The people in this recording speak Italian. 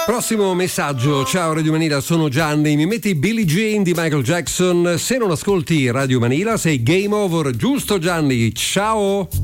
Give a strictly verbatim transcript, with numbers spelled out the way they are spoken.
Prossimo messaggio. Ciao Radio Manila, sono Gianni. Mi metti Billie Jean di Michael Jackson? Se non ascolti Radio Manila sei game over, giusto Gianni? Ciao.